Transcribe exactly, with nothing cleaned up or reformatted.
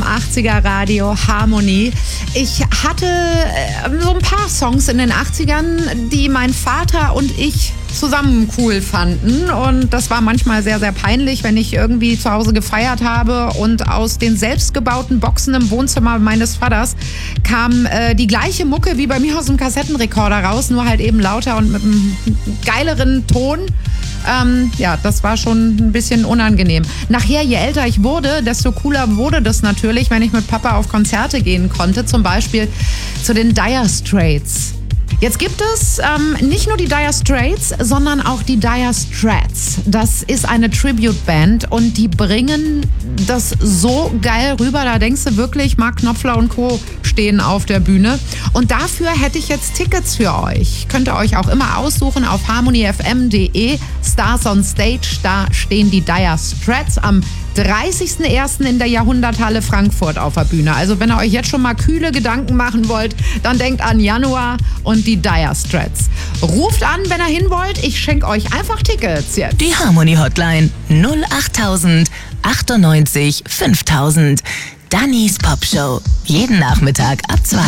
achtziger Radio Harmonie. Ich hatte äh, so ein paar Songs in den achtzigern, die mein Vater und ich zusammen cool fanden. Und das war manchmal sehr, sehr peinlich, wenn ich irgendwie zu Hause gefeiert habe und aus den selbstgebauten Boxen im Wohnzimmer meines Vaters kam äh, die gleiche Mucke wie bei mir aus dem Kassettenrekorder raus, nur halt eben lauter und mit einem geileren Ton. Ähm, ja, das war schon ein bisschen unangenehm. Nachher, je älter ich wurde, desto cooler wurde das natürlich, wenn ich mit Papa auf Konzerte gehen konnte, zum Beispiel zu den Dire Straits. Jetzt gibt es ähm, nicht nur die Dire Straits, sondern auch die Dire Straits. Das ist eine Tribute-Band und die bringen das so geil rüber. Da denkst du wirklich, Mark Knopfler und Co. stehen auf der Bühne. Und dafür hätte ich jetzt Tickets für euch. Könnt ihr euch auch immer aussuchen auf harmony f m punkt d e. Stars on Stage, da stehen die Dire Straits am dreißigsten ersten in der Jahrhunderthalle Frankfurt auf der Bühne. Also wenn ihr euch jetzt schon mal kühle Gedanken machen wollt, dann denkt an Januar und die Dire Straits. Ruft an, wenn ihr hin wollt. Ich schenke euch einfach Tickets jetzt. Die Harmony Hotline null achttausend achtundneunzig fünftausend. Dannys Popshow. Jeden Nachmittag ab zwei.